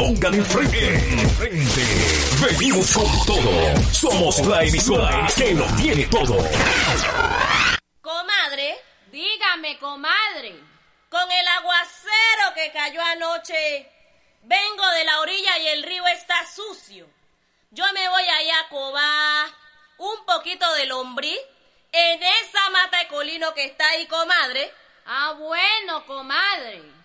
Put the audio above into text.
ponga de frente. Venimos con todo. Somos la emisora que lo tiene todo. Comadre. Dígame, comadre. Con el aguacero que cayó anoche, vengo de la orilla y el río está sucio. Yo me voy allá a cobar un poquito de lombriz en esa mata de colino que está ahí, comadre. Ah, bueno, comadre.